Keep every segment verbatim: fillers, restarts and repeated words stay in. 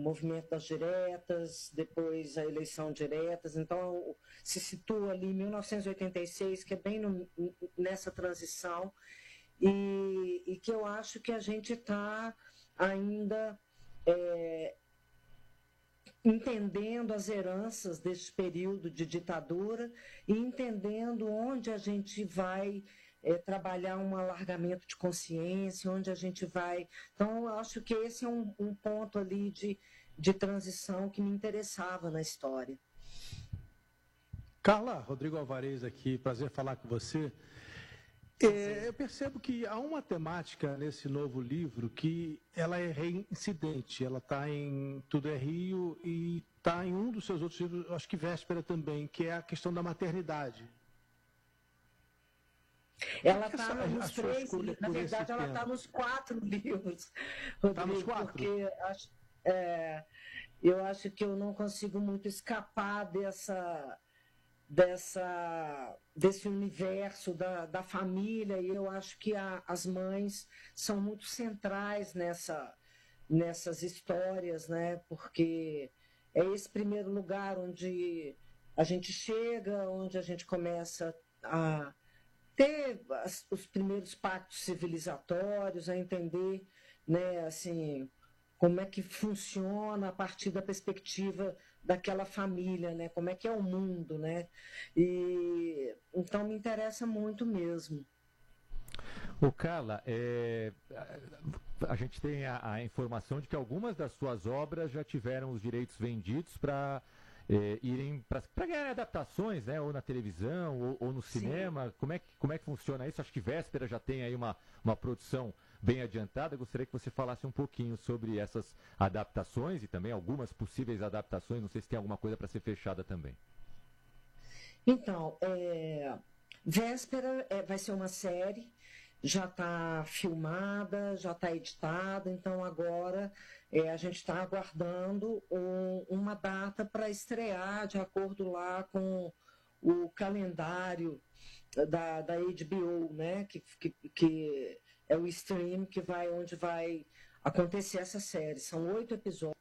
movimento das diretas, depois a eleição diretas, então se situa ali em mil novecentos e oitenta e seis, que é bem no, nessa transição, e, e que eu acho que a gente está ainda é, entendendo as heranças desse período de ditadura e entendendo onde a gente vai é, trabalhar um alargamento de consciência, onde a gente vai... Então, eu acho que esse é um, um ponto ali de, de transição que me interessava na história. Carla, Rodrigo Alvarez aqui, prazer falar com você. É, eu percebo que há uma temática nesse novo livro que ela é reincidente, ela está em Tudo é Rio e está em um dos seus outros livros, acho que Véspera também, que é a questão da maternidade. Ela está nos três, na verdade ela está nos quatro livros, Rodrigo, tá nos quatro? Porque acho, é, eu acho que eu não consigo muito escapar dessa... Dessa, desse universo da, da família, e eu acho que a, as mães são muito centrais nessa, nessas histórias, né? Porque é esse primeiro lugar onde a gente chega, onde a gente começa a ter as, os primeiros pactos civilizatórios, a entender, né, assim, como é que funciona a partir da perspectiva daquela família, né? Como é que é o mundo, né? E então me interessa muito mesmo. O Carla, é, a, a gente tem a, a informação de que algumas das suas obras já tiveram os direitos vendidos para é, irem para ganhar adaptações, né? Ou na televisão ou, ou no cinema. Como é, que, como é que funciona isso? Acho que Véspera já tem aí uma, uma produção bem adiantada. Gostaria que você falasse um pouquinho sobre essas adaptações e também algumas possíveis adaptações. Não sei se tem alguma coisa para ser fechada também. Então, é, Véspera é, vai ser uma série, já está filmada, já está editada, então agora é, a gente está aguardando um, uma data para estrear de acordo lá com o calendário da, da H B O, né? Que, que, que é o stream que vai, onde vai acontecer essa série. São oito episódios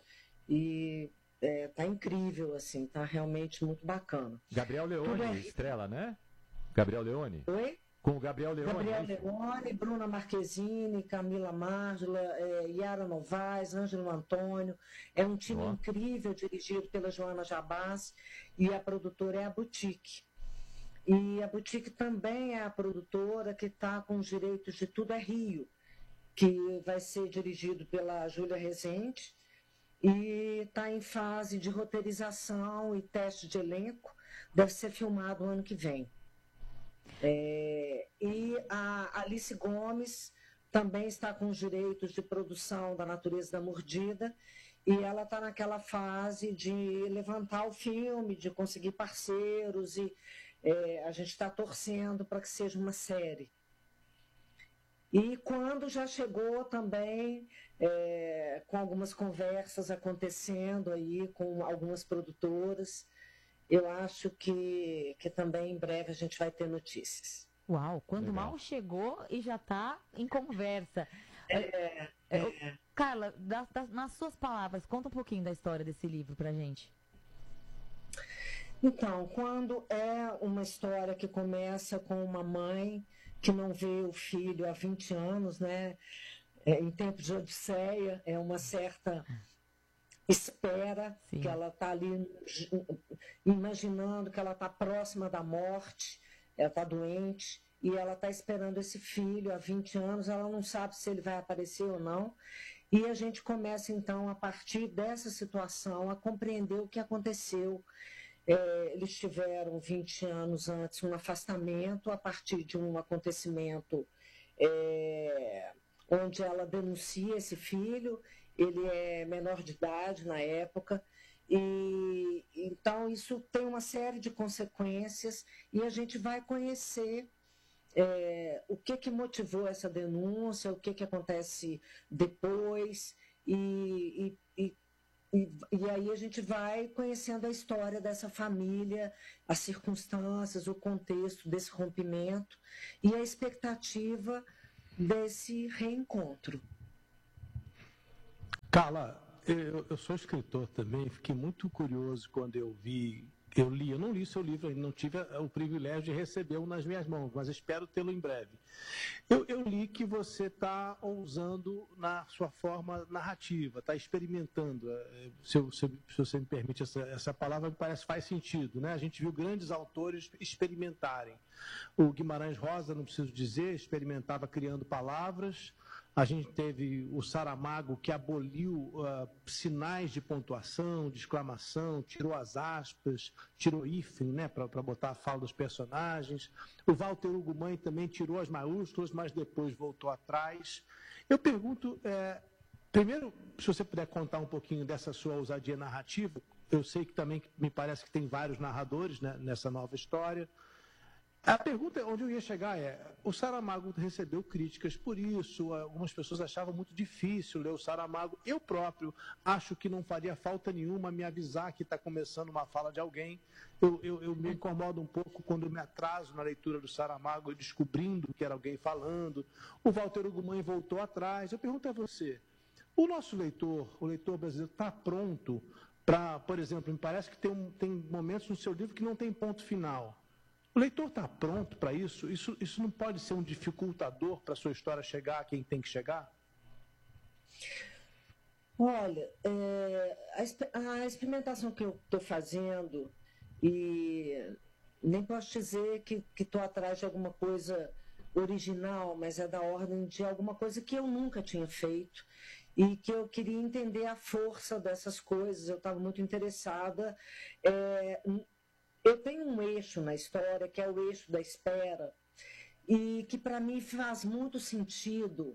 e é, tá incrível, assim, tá realmente muito bacana. Gabriel Leone é... estrela, né? Gabriel Leone? Oi? Com o Gabriel Leone. Gabriel Leone, Bruna Marquezine, Camila Márgila, é, Yara Novaes, Ângelo Antônio. É um time oh. incrível, dirigido pela Joana Jabás, e a produtora é a Boutique. E a Boutique também é a produtora que está com os direitos de Tudo é Rio, que vai ser dirigido pela Júlia Rezende e está em fase de roteirização e teste de elenco, deve ser filmado o ano que vem. É, e a Alice Gomes também está com os direitos de produção da Natureza da Mordida, e ela está naquela fase de levantar o filme, de conseguir parceiros, e é, a gente está torcendo para que seja uma série. E quando já chegou também, é, com algumas conversas acontecendo aí com algumas produtoras, eu acho que, que também em breve a gente vai ter notícias. Uau, quando Legal. mal chegou e já está em conversa. É, é. Carla, da, da, nas suas palavras, conta um pouquinho da história desse livro pra gente. Então, quando é uma história que começa com uma mãe que não vê o filho há vinte anos, né? É, em tempos de Odisseia, é uma certa espera, Sim. que ela está ali imaginando que ela está próxima da morte, ela está doente, e ela está esperando esse filho há vinte anos, ela não sabe se ele vai aparecer ou não, e a gente começa então, a partir dessa situação, a compreender o que aconteceu. É, eles tiveram vinte anos antes um afastamento a partir de um acontecimento é, onde ela denuncia esse filho, ele é menor de idade na época, e então isso tem uma série de consequências e a gente vai conhecer é, o que, que motivou essa denúncia, o que, que acontece depois, e, e, e E, e aí a gente vai conhecendo a história dessa família, as circunstâncias, o contexto desse rompimento e a expectativa desse reencontro. Carla, eu, eu sou escritor também, fiquei muito curioso quando eu vi, eu li, eu não li seu livro, ainda não tive o privilégio de recebê-lo nas minhas mãos, mas espero tê-lo em breve. Eu, eu li que você está ousando na sua forma narrativa, está experimentando, se, eu, se, se você me permite essa, essa palavra, me parece que faz sentido, né? A gente viu grandes autores experimentarem. O Guimarães Rosa, não preciso dizer, experimentava criando palavras. A gente teve o Saramago, que aboliu uh, sinais de pontuação, de exclamação, tirou as aspas, tirou hífen, né, para botar a fala dos personagens. O Walter Hugo Mãe também tirou as maiúsculas, mas depois voltou atrás. Eu pergunto, é, primeiro, se você puder contar um pouquinho dessa sua ousadia narrativa. Eu sei que também me parece que tem vários narradores, né, nessa nova história. A pergunta onde eu ia chegar é, o Saramago recebeu críticas por isso, algumas pessoas achavam muito difícil ler o Saramago. Eu próprio acho que não faria falta nenhuma me avisar que está começando uma fala de alguém. Eu, eu, eu me incomodo um pouco quando eu me atraso na leitura do Saramago, descobrindo que era alguém falando. O Walter Hugo Mãe voltou atrás. Eu pergunto a você, o nosso leitor, o leitor brasileiro, está pronto para, por exemplo, me parece que tem, um, tem momentos no seu livro que não tem ponto final. O leitor está pronto para isso? isso? Isso não pode ser um dificultador para a sua história chegar a quem tem que chegar? Olha, é, a, a experimentação que eu estou fazendo, e nem posso dizer que estou atrás de alguma coisa original, mas é da ordem de alguma coisa que eu nunca tinha feito e que eu queria entender a força dessas coisas. Eu estava muito interessada. É, Eu tenho um eixo na história, que é o eixo da espera, e que para mim faz muito sentido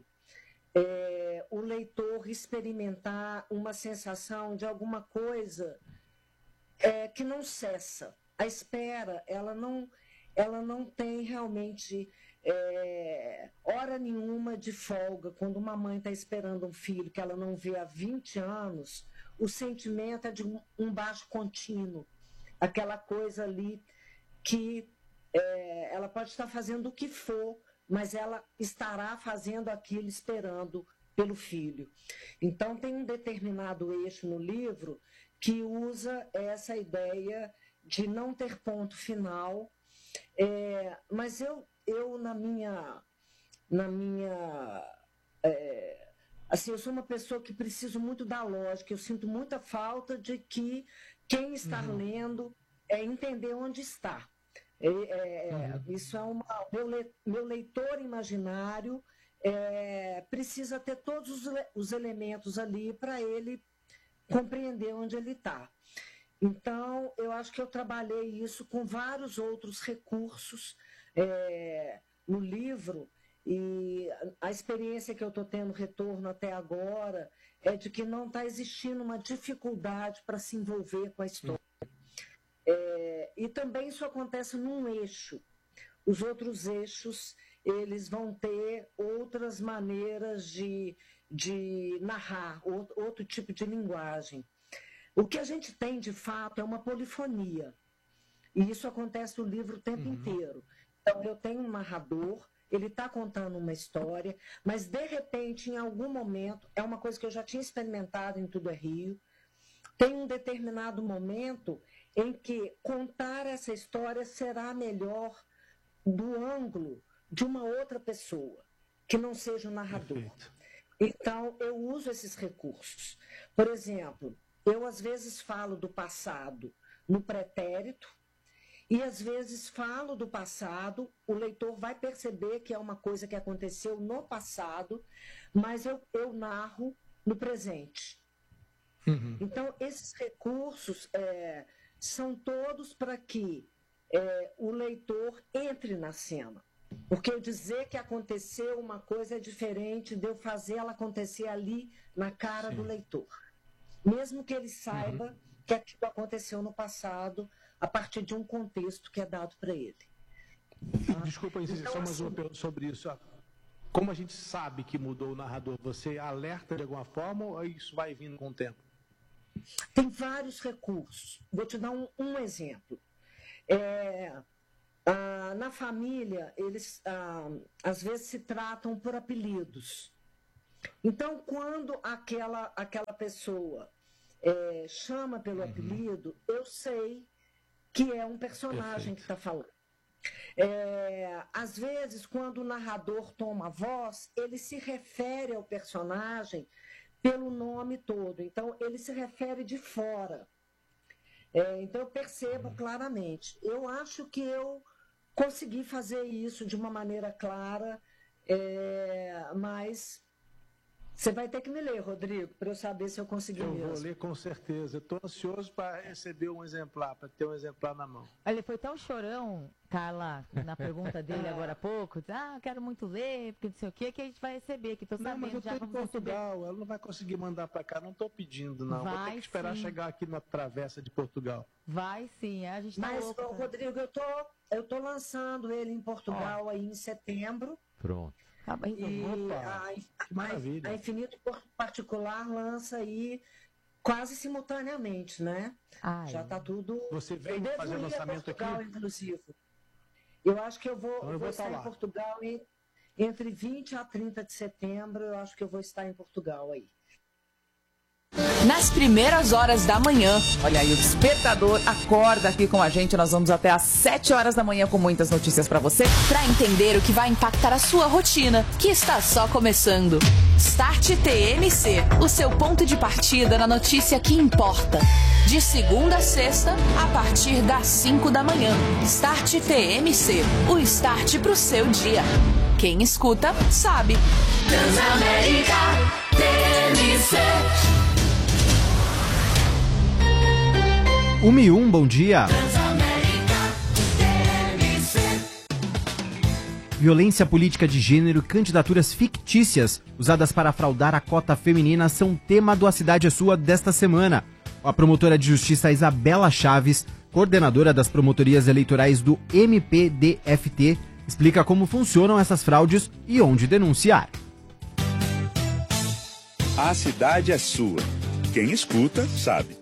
é, o leitor experimentar uma sensação de alguma coisa é, que não cessa. A espera, ela não, ela não tem realmente é, hora nenhuma de folga. Quando uma mãe está esperando um filho que ela não vê há vinte anos, o sentimento é de um, um baixo contínuo. Aquela coisa ali que é, ela pode estar fazendo o que for, mas ela estará fazendo aquilo esperando pelo filho. Então, tem um determinado eixo no livro que usa essa ideia de não ter ponto final, é, mas eu, eu na minha... Na minha é, assim, eu sou uma pessoa que preciso muito da lógica, eu sinto muita falta de que quem está uhum. lendo é entender onde está. É, é, uhum. Isso é uma... Meu, le, meu leitor imaginário é, precisa ter todos os, os elementos ali para ele compreender onde ele está. Então, eu acho que eu trabalhei isso com vários outros recursos é, no livro, e a experiência que eu estou tendo retorno até agora é de que não está existindo uma dificuldade para se envolver com a história. É, e também isso acontece num eixo. Os outros eixos, eles vão ter outras maneiras de, de narrar, outro tipo de linguagem. O que a gente tem, de fato, é uma polifonia. E isso acontece no livro o tempo uhum. inteiro. Então, eu tenho um narrador, ele está contando uma história, mas, de repente, em algum momento, é uma coisa que eu já tinha experimentado em Tudo é Rio, tem um determinado momento em que contar essa história será melhor do ângulo de uma outra pessoa, que não seja o narrador. Perfeito. Então, eu uso esses recursos. Por exemplo, eu às vezes falo do passado no pretérito, e às vezes falo do passado, o leitor vai perceber que é uma coisa que aconteceu no passado, mas eu, eu narro no presente. Uhum. Então, esses recursos é, são todos para que é, o leitor entre na cena. Porque eu dizer que aconteceu uma coisa é diferente de eu fazer ela acontecer ali na cara Sim. do leitor. Mesmo que ele saiba uhum. que aquilo aconteceu no passado, a partir de um contexto que é dado para ele. Tá? Desculpa, então, só mais assim, uma pergunta sobre isso. Como a gente sabe que mudou o narrador? Você alerta de alguma forma ou isso vai vindo com o tempo? Tem vários recursos. Vou te dar um, um exemplo. É, ah, na família, eles ah, às vezes se tratam por apelidos. Então, quando aquela, aquela pessoa é, chama pelo uhum. apelido, eu sei que é um personagem Perfeito. que está falando. É, às vezes, quando o narrador toma a voz, ele se refere ao personagem pelo nome todo. Então, ele se refere de fora. É, então, eu percebo claramente. Eu acho que eu consegui fazer isso de uma maneira clara, é, mas você vai ter que me ler, Rodrigo, para eu saber se eu consegui eu mesmo. Eu vou ler com certeza. Estou ansioso para receber um exemplar, para ter um exemplar na mão. Ele foi tão chorão, Carla, na pergunta dele agora há pouco. Ah, quero muito ler, porque não sei o que, que a gente vai receber, que tô sabendo. Não, mas eu já estou em Portugal, receber. Ela não vai conseguir mandar para cá, não estou pedindo, não. Vai, vou ter que esperar sim. chegar aqui na travessa de Portugal. Vai sim, a gente tá Mas, louco, tá? Rodrigo, eu tô, eu tô lançando ele em Portugal oh. aí em setembro. Pronto. Ah, e a, a, a Infinito Particular lança aí quase simultaneamente, né? Ai. Já está tudo... Você vem fazer lançamento Portugal, aqui? Inclusive. Eu acho que eu vou, então eu vou, vou estar lá. em Portugal em, entre vinte a trinta de setembro, eu acho que eu vou estar em Portugal aí. Nas primeiras horas da manhã. Olha aí, o Despertador acorda aqui com a gente. Nós vamos até às sete horas da manhã com muitas notícias para você, para entender o que vai impactar a sua rotina, que está só começando. Start T M C, o seu ponto de partida na notícia que importa. De segunda a sexta, a partir das cinco da manhã. Start T M C, o start para o seu dia. Quem escuta, sabe. Transamérica T M C. um e um, bom dia. Violência política de gênero e candidaturas fictícias usadas para fraudar a cota feminina são tema do A Cidade é Sua desta semana. A promotora de justiça Isabela Chaves, coordenadora das promotorias eleitorais do M P D F T, explica como funcionam essas fraudes e onde denunciar. A Cidade é Sua. Quem escuta, sabe.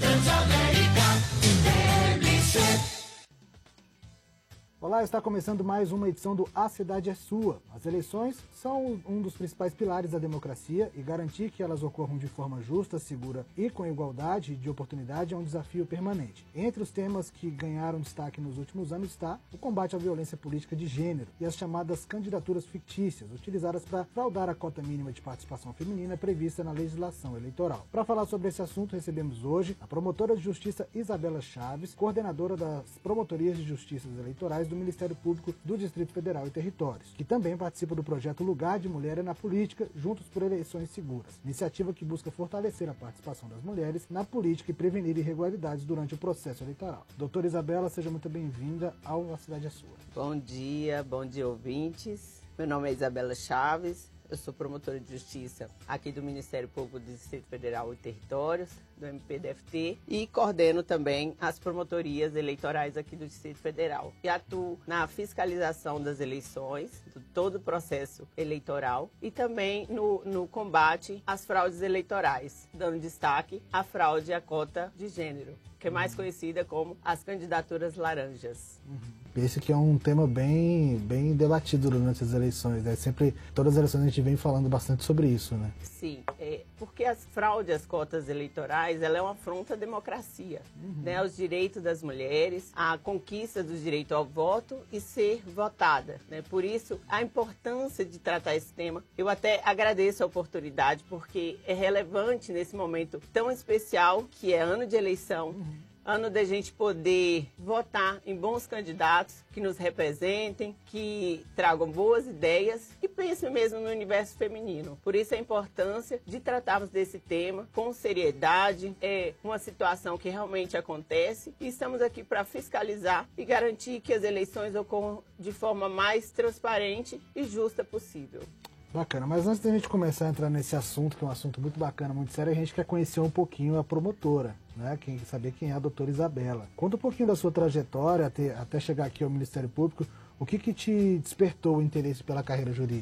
Olá, está começando mais uma edição do A Cidade é Sua. As eleições são um dos principais pilares da democracia e garantir que elas ocorram de forma justa, segura e com igualdade de oportunidade é um desafio permanente. Entre os temas que ganharam destaque nos últimos anos está o combate à violência política de gênero e as chamadas candidaturas fictícias, utilizadas para fraudar a cota mínima de participação feminina prevista na legislação eleitoral. Para falar sobre esse assunto, recebemos hoje a promotora de justiça Isabela Chaves, coordenadora das promotorias de justiças eleitorais do Ministério Público do Distrito Federal e Territórios, que também participa do projeto Lugar de Mulher na Política, Juntos por Eleições Seguras, iniciativa que busca fortalecer a participação das mulheres na política e prevenir irregularidades durante o processo eleitoral. Doutora Isabela, seja muito bem-vinda ao A Cidade é Sua. Bom dia, bom dia, ouvintes. Meu nome é Isabela Chaves, eu sou promotora de justiça aqui do Ministério Público do Distrito Federal e Territórios, do M P D F T, e coordeno também as promotorias eleitorais aqui do Distrito Federal. E atuo na fiscalização das eleições, de todo o processo eleitoral, e também no, no combate às fraudes eleitorais, dando destaque à fraude à cota de gênero, que é mais conhecida como as candidaturas laranjas. Uhum. Esse que é um tema bem, bem debatido durante as eleições, né? Sempre, todas as eleições a gente vem falando bastante sobre isso, né? Sim, é, porque as fraudes às cotas eleitorais, ela é uma afronta à democracia, uhum. né? Aos direitos das mulheres, a conquista do direito ao voto e ser votada, né? Por isso, a importância de tratar esse tema. Eu até agradeço a oportunidade, porque é relevante nesse momento tão especial, que é ano de eleição, uhum. Ano da gente poder votar em bons candidatos que nos representem, que tragam boas ideias e pensem mesmo no universo feminino. Por isso a importância de tratarmos desse tema com seriedade. É uma situação que realmente acontece e estamos aqui para fiscalizar e garantir que as eleições ocorram de forma mais transparente e justa possível. Bacana, mas antes da gente começar a entrar nesse assunto, que é um assunto muito bacana, muito sério, a gente quer conhecer um pouquinho a promotora, né? Quem saber quem é a doutora Isabela. Conta um pouquinho da sua trajetória até, até chegar aqui ao Ministério Público. O que que te despertou o interesse pela carreira jurídica?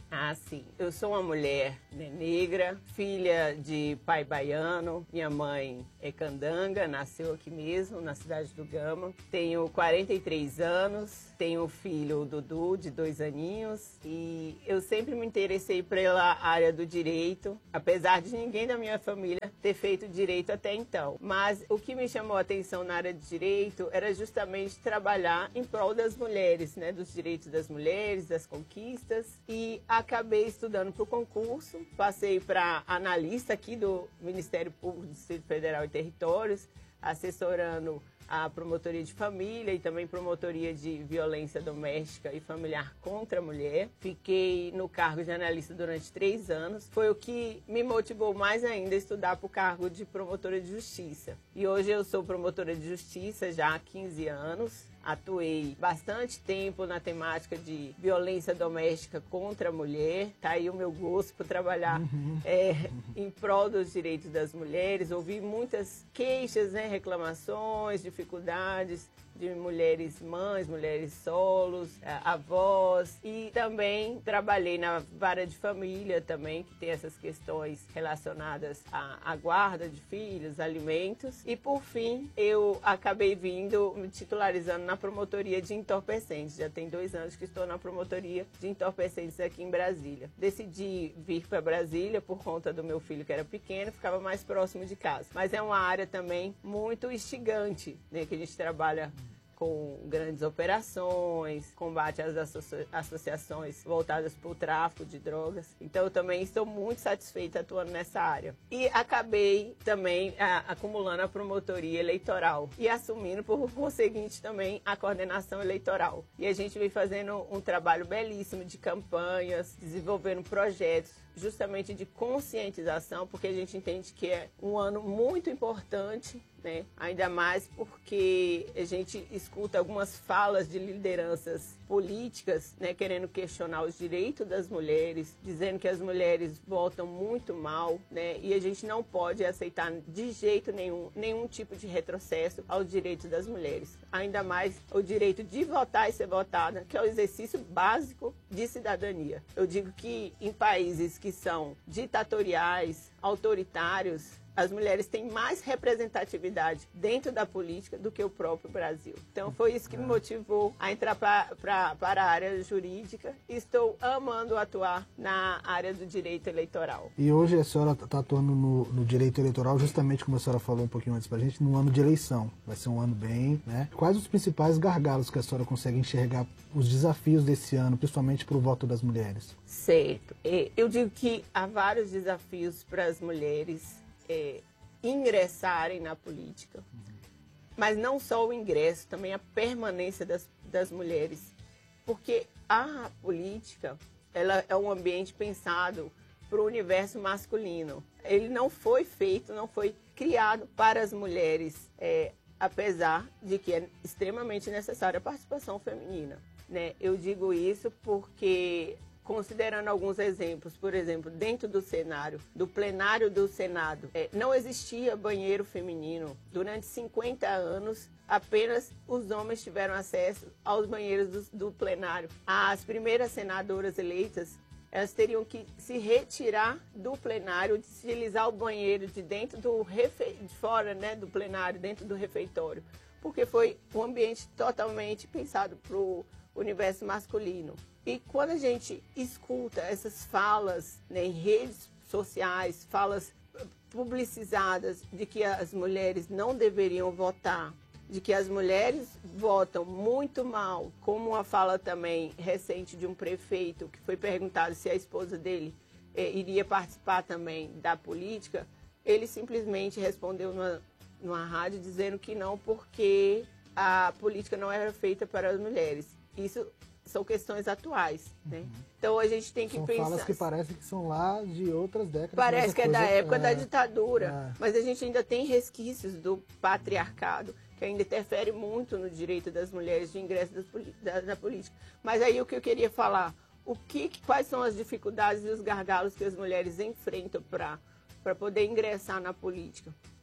Ah, sim. Eu sou uma mulher, né, negra, filha de pai baiano. Minha mãe é candanga, nasceu aqui mesmo, na cidade do Gama. Tenho quarenta e três anos, tenho um filho, o Dudu, de dois aninhos. E eu sempre me interessei pela área do direito, apesar de ninguém da minha família ter feito direito até então. Mas o que me chamou a atenção na área de direito era justamente trabalhar em prol das mulheres, né, dos direitos das mulheres, das conquistas. E acabei estudando para o concurso, passei para analista aqui do Ministério Público do Distrito Federal e Territórios, assessorando a promotoria de família e também promotoria de violência doméstica e familiar contra a mulher. Fiquei no cargo de analista durante três anos. Foi o que me motivou mais ainda a estudar para o cargo de promotora de justiça. E hoje eu sou promotora de justiça já há quinze anos. Atuei bastante tempo na temática de violência doméstica contra a mulher. Tá aí o meu gosto por trabalhar uhum. é, em prol dos direitos das mulheres. Ouvi muitas queixas, né, reclamações, dificuldades de mulheres mães, mulheres solos, avós. E também trabalhei na vara de família também, que tem essas questões relacionadas à, à guarda de filhos, alimentos. E por fim, eu acabei vindo, me titularizando na promotoria de entorpecentes. Já tem dois anos que estou na promotoria de entorpecentes aqui em Brasília. Decidi vir para Brasília por conta do meu filho que era pequeno, ficava mais próximo de casa. Mas é uma área também muito instigante, né, que a gente trabalha com grandes operações, combate às associa- associações voltadas para o tráfico de drogas. Então, eu também estou muito satisfeita atuando nessa área. E acabei também a, acumulando a promotoria eleitoral e assumindo, por conseguinte, também a coordenação eleitoral. E a gente vem fazendo um trabalho belíssimo de campanhas, desenvolvendo projetos justamente de conscientização, porque a gente entende que é um ano muito importante, né? Ainda mais porque a gente escuta algumas falas de lideranças políticas, né, querendo questionar os direitos das mulheres, dizendo que as mulheres votam muito mal, né? E a gente não pode aceitar de jeito nenhum, nenhum tipo de retrocesso aos direitos das mulheres. Ainda mais o direito de votar e ser votada, que é o exercício básico de cidadania. Eu digo que em países que são ditatoriais, autoritários, as mulheres têm mais representatividade dentro da política do que o próprio Brasil. Então foi isso que me motivou a entrar pra, pra, para a área jurídica. Estou amando atuar na área do direito eleitoral. E hoje a senhora está atuando no, no direito eleitoral, justamente como a senhora falou um pouquinho antes para a gente, no ano de eleição. Vai ser um ano bem, né? Quais os principais gargalos que a senhora consegue enxergar, os desafios desse ano, principalmente para o voto das mulheres? Certo. Eu digo que há vários desafios para as mulheres É, ingressarem na política, uhum. Mas não só o ingresso, também a permanência das, das mulheres, porque a política, ela é um ambiente pensado para o universo masculino. Ele não foi feito, não foi criado para as mulheres, é, apesar de que é extremamente necessária a participação feminina, né? Eu digo isso porque, considerando alguns exemplos, por exemplo, dentro do cenário, do plenário do Senado, é, não existia banheiro feminino. Durante cinquenta anos, apenas os homens tiveram acesso aos banheiros do, do plenário. As primeiras senadoras eleitas, elas teriam que se retirar do plenário, utilizar o banheiro de dentro do refe... de fora, né, do plenário, dentro do refeitório, porque foi um ambiente totalmente pensado para o universo masculino. E quando a gente escuta essas falas, né, em redes sociais, falas publicizadas de que as mulheres não deveriam votar, de que as mulheres votam muito mal, como uma fala também recente de um prefeito que foi perguntado se a esposa dele eh, iria participar também da política, ele simplesmente respondeu numa, numa rádio dizendo que não, porque a política não era feita para as mulheres. Isso são questões atuais, né? Uhum. Então a gente tem que são pensar... São falas que parecem que são lá de outras décadas. Parece que é da época é... da ditadura, é. Mas a gente ainda tem resquícios do patriarcado, que ainda interfere muito no direito das mulheres de ingresso das, da, da política. Mas aí o que eu queria falar, o que, quais são as dificuldades e os gargalos que as mulheres enfrentam para para poder ingressar na política?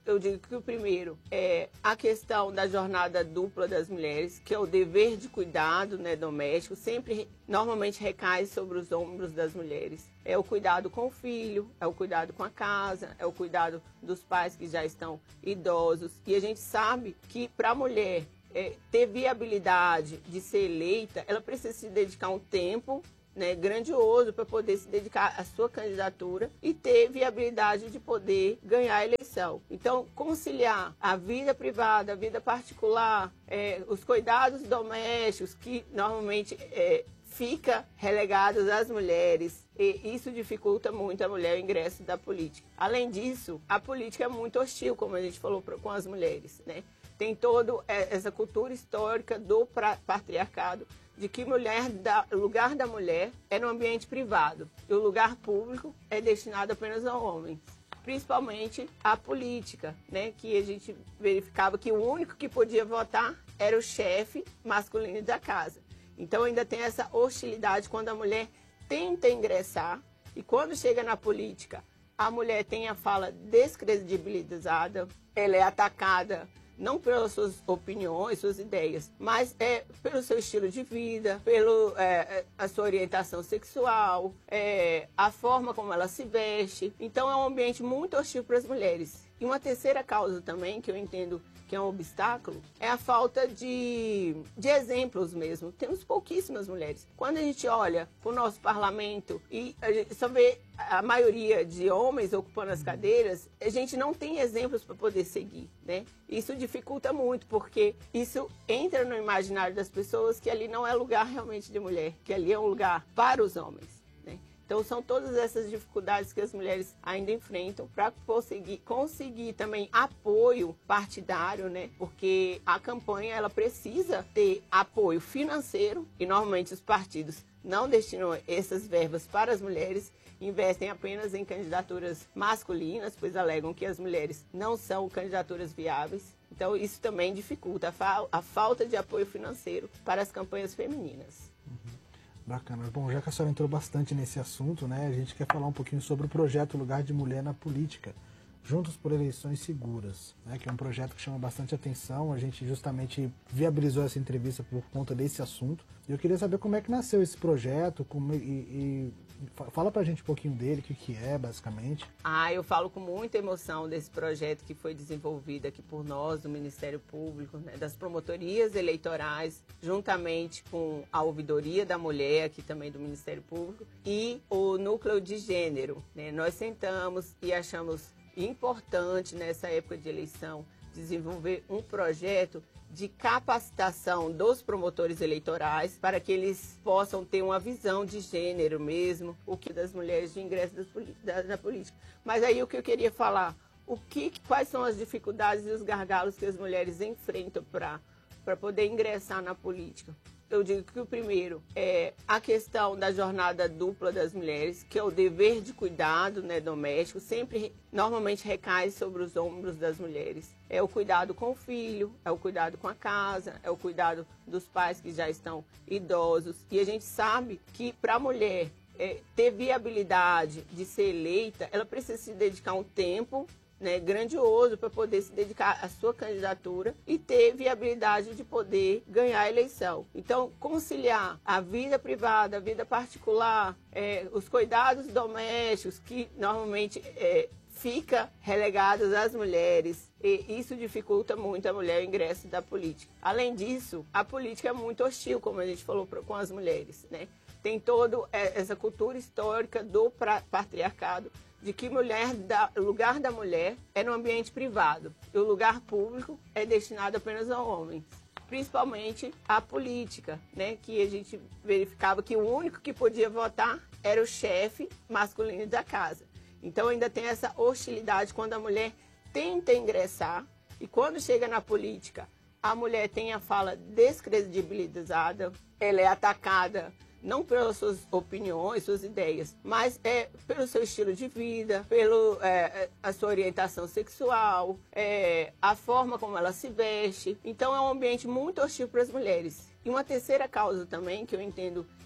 Eu digo que o primeiro é a questão da jornada dupla das mulheres, que é o dever de cuidado, né, doméstico, sempre normalmente recai sobre os ombros das mulheres. É o cuidado com o filho, é o cuidado com a casa, é o cuidado dos pais que já estão idosos. E a gente sabe que para a mulher é, ter viabilidade de ser eleita, ela precisa se dedicar um tempo, né, grandioso para poder se dedicar à sua candidatura e ter viabilidade de poder ganhar a eleição. Então, conciliar a vida privada, a vida particular, é, os cuidados domésticos, que normalmente é, fica relegados às mulheres, e isso dificulta muito a mulher o ingresso da política. Além disso, a política é muito hostil, como a gente falou, com as mulheres, né? Tem toda essa cultura histórica do patriarcado, de que mulher da, o lugar da mulher é no ambiente privado e o lugar público é destinado apenas a homens, principalmente a política, né? Que a gente verificava que o único que podia votar era o chefe masculino da casa. Então ainda tem essa hostilidade quando a mulher tenta ingressar e quando chega na política, a mulher tem a fala descredibilizada, ela é atacada não pelas suas opiniões, suas ideias, mas é pelo seu estilo de vida, pela é, a sua orientação sexual, é, a forma como ela se veste. Então é um ambiente muito hostil para as mulheres. E uma terceira causa também, que eu entendo que é um obstáculo, é a falta de, de exemplos mesmo. Temos pouquíssimas mulheres. Quando a gente olha para o nosso parlamento e a gente só vê a maioria de homens ocupando as cadeiras, a gente não tem exemplos para poder seguir, né? Isso dificulta muito, porque isso entra no imaginário das pessoas que ali não é lugar realmente de mulher, que ali é um lugar para os homens. Então, são todas essas dificuldades que as mulheres ainda enfrentam para conseguir, conseguir também apoio partidário, né? Porque a campanha, ela precisa ter apoio financeiro e, normalmente, os partidos não destinam essas verbas para as mulheres, investem apenas em candidaturas masculinas, pois alegam que as mulheres não são candidaturas viáveis. Então, isso também dificulta a, fa- a falta de apoio financeiro para as campanhas femininas. Uhum. Bacana. Bom, já que a senhora entrou bastante nesse assunto, né, a gente quer falar um pouquinho sobre o projeto Lugar de Mulher na Política, Juntos por Eleições Seguras, né, que é um projeto que chama bastante atenção. A gente justamente viabilizou essa entrevista por conta desse assunto. E eu queria saber como é que nasceu esse projeto, como, e, e fala pra gente um pouquinho dele, o que, que é, basicamente. Ah, eu falo com muita emoção desse projeto que foi desenvolvido aqui por nós, do Ministério Público, né, das promotorias eleitorais, juntamente com a Ouvidoria da Mulher, aqui também do Ministério Público, e o Núcleo de Gênero, né? Nós sentamos e achamos importante, nessa época de eleição, desenvolver um projeto de capacitação dos promotores eleitorais para que eles possam ter uma visão de gênero mesmo, o que das mulheres de ingresso das, da, na política. Mas aí o que eu queria falar, o que, quais são as dificuldades e os gargalos que as mulheres enfrentam para para poder ingressar na política? Eu digo que o primeiro é a questão da jornada dupla das mulheres, que é o dever de cuidado, né, doméstico, sempre normalmente recai sobre os ombros das mulheres. É o cuidado com o filho, é o cuidado com a casa, é o cuidado dos pais que já estão idosos. E a gente sabe que para a mulher é, ter viabilidade de ser eleita, ela precisa se dedicar um tempo, né, grandioso para poder se dedicar à sua candidatura e ter viabilidade de poder ganhar a eleição. Então, conciliar a vida privada, a vida particular, é, os cuidados domésticos, que normalmente é, fica relegados às mulheres, e isso dificulta muito a mulher o ingresso da política. Além disso, a política é muito hostil, como a gente falou, com as mulheres, né? Tem toda essa cultura histórica do patriarcado, de que mulher da, o lugar da mulher é no ambiente privado e o lugar público é destinado apenas a homens, principalmente a política, né? Que a gente verificava que o único que podia votar era o chefe masculino da casa. Então ainda tem essa hostilidade quando a mulher tenta ingressar e quando chega na política, a mulher tem a fala descredibilizada, ela é atacada não pelas suas opiniões, suas ideias, mas é pelo seu estilo de vida, pela é, a sua orientação sexual, é, a forma como ela se veste. Então é um ambiente muito hostil para as mulheres. E uma terceira causa também, que eu entendo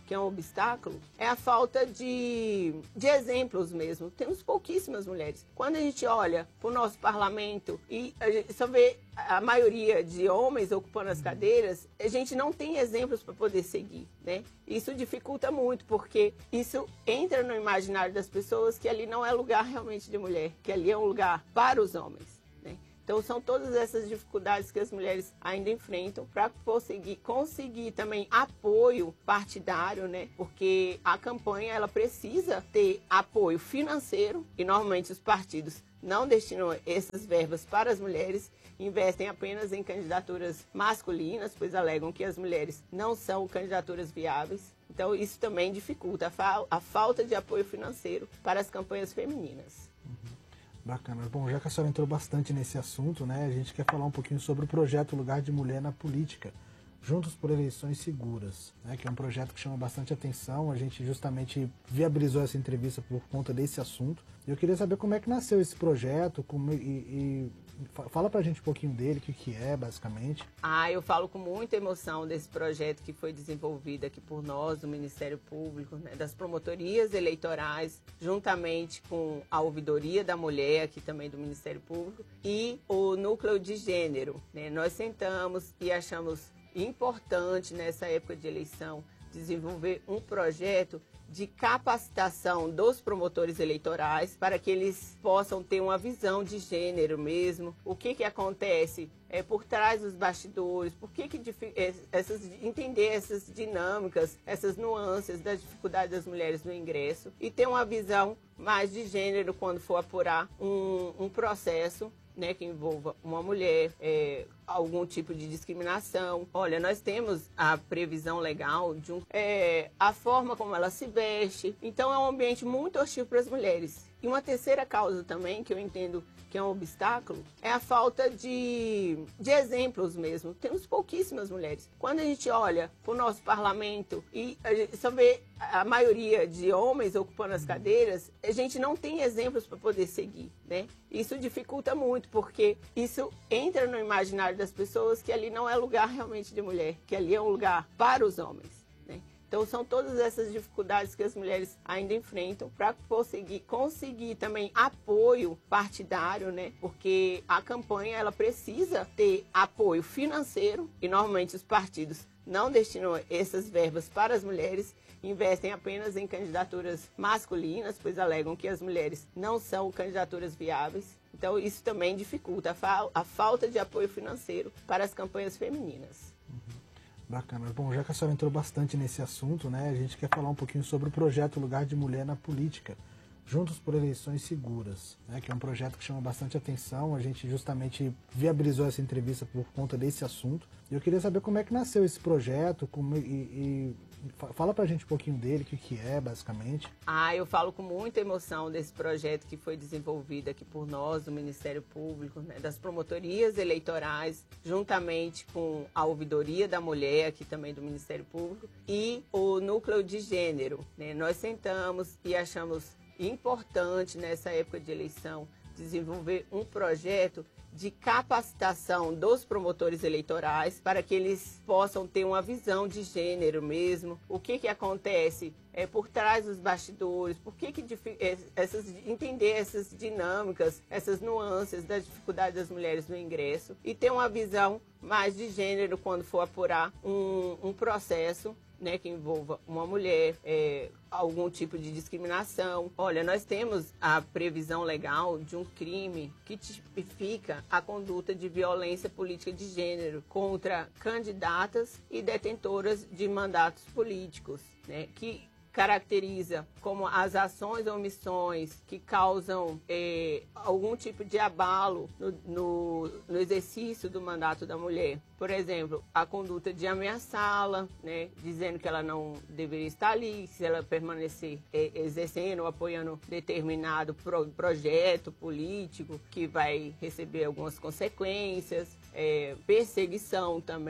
que é um obstáculo, é a falta de, de exemplos mesmo. Temos pouquíssimas mulheres. Quando a gente olha para o nosso parlamento e a gente só vê a maioria de homens ocupando as cadeiras, a gente não tem exemplos para poder seguir, né? Isso dificulta muito, porque isso entra no imaginário das pessoas que ali não é lugar realmente de mulher, que ali é um lugar para os homens. Então, são todas essas dificuldades que as mulheres ainda enfrentam para conseguir, conseguir também apoio partidário, né? Porque a campanha ela precisa ter apoio financeiro e, normalmente, os partidos não destinam essas verbas para as mulheres, investem apenas em candidaturas masculinas, pois alegam que as mulheres não são candidaturas viáveis. Então, isso também dificulta a, fa a falta de apoio financeiro para as campanhas femininas. Uhum. Bacana. Bom, já que a senhora entrou bastante nesse assunto, né, a gente quer falar um pouquinho sobre o projeto Lugar de Mulher na Política, Juntos por Eleições Seguras, né, que é um projeto que chama bastante atenção. A gente justamente viabilizou essa entrevista por conta desse assunto. Eu queria saber como é que nasceu esse projeto, como, e, e fala pra gente um pouquinho dele, o que, que é, basicamente. Ah, eu falo com muita emoção desse projeto que foi desenvolvido aqui por nós, do Ministério Público, né, das promotorias eleitorais, juntamente com a Ouvidoria da Mulher, aqui também do Ministério Público, e o Núcleo de Gênero, né? Nós sentamos e achamos importante, nessa época de eleição, desenvolver um projeto de capacitação dos promotores eleitorais para que eles possam ter uma visão de gênero mesmo. O que que acontece é, por trás dos bastidores, por que que essas, entender essas dinâmicas, essas nuances das dificuldades das mulheres no ingresso e ter uma visão mais de gênero quando for apurar um, um processo, né, que envolva uma mulher, é, algum tipo de discriminação. Olha, nós temos a previsão legal de um, é, a forma como ela se veste. Então é um ambiente muito hostil para as mulheres. E uma terceira causa também, que eu entendo que é um obstáculo, é a falta de, de exemplos mesmo. Temos pouquíssimas mulheres. Quando a gente olha para o nosso parlamento e a gente só vê a maioria de homens ocupando as cadeiras, a gente não tem exemplos para poder seguir, né? Isso dificulta muito, porque isso entra no imaginário das pessoas que ali não é lugar realmente de mulher, que ali é um lugar para os homens. Então, são todas essas dificuldades que as mulheres ainda enfrentam para conseguir, conseguir também apoio partidário, né? Porque a campanha ela precisa ter apoio financeiro e, normalmente, os partidos não destinam essas verbas para as mulheres, investem apenas em candidaturas masculinas, pois alegam que as mulheres não são candidaturas viáveis. Então, isso também dificulta a, fa a falta de apoio financeiro para as campanhas femininas. Uhum. Bacana. Bom, já que a senhora entrou bastante nesse assunto, né, a gente quer falar um pouquinho sobre o projeto Lugar de Mulher na Política, Juntos por Eleições Seguras, né, que é um projeto que chama bastante atenção. A gente justamente viabilizou essa entrevista por conta desse assunto. E eu queria saber como é que nasceu esse projeto, como, e, e fala pra gente um pouquinho dele, o que, que é, basicamente. Ah, eu falo com muita emoção desse projeto que foi desenvolvido aqui por nós, do Ministério Público, né, das promotorias eleitorais, juntamente com a Ouvidoria da Mulher, aqui também do Ministério Público, e o Núcleo de Gênero, né? Nós sentamos e achamos importante, nessa época de eleição, desenvolver um projeto de capacitação dos promotores eleitorais para que eles possam ter uma visão de gênero mesmo. O que que acontece é, por trás dos bastidores, por que que essas, entender essas dinâmicas, essas nuances das dificuldades das mulheres no ingresso e ter uma visão mais de gênero quando for apurar um, um processo, né, que envolva uma mulher, é, algum tipo de discriminação. Olha, nós temos a previsão legal de um crime que tipifica a conduta de violência política de gênero contra candidatas e detentoras de mandatos políticos, né, que caracteriza como as ações ou omissões que causam é, algum tipo de abalo no, no, no exercício do mandato da mulher. Por exemplo, a conduta de ameaçá-la, né, dizendo que ela não deveria estar ali, se ela permanecer é, exercendo ou apoiando determinado pro, projeto político que vai receber algumas consequências, é, perseguição também.